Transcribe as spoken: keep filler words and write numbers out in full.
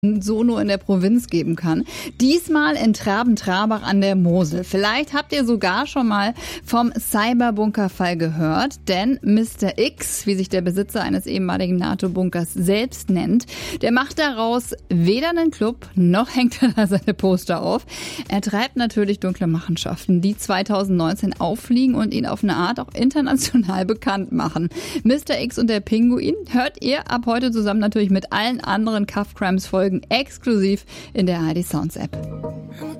so nur in der Provinz geben kann. Diesmal in Traben-Trarbach an der Mosel. Vielleicht habt ihr sogar schon mal vom Cyberbunkerfall gehört, denn Mister X, wie sich der Besitzer eines ehemaligen NATO-Bunkers selbst nennt, der macht daraus weder einen Club, noch hängt er da seine Poster auf. Er treibt natürlich dunkle Machenschaften, die zweitausendneunzehn auffliegen und ihn auf eine Art auch international bekannt machen. Mister X und der Pinguin hört ihr ab heute zusammen natürlich mit allen anderen Cuff Crimes Folgen exklusiv in der A R D Sounds App.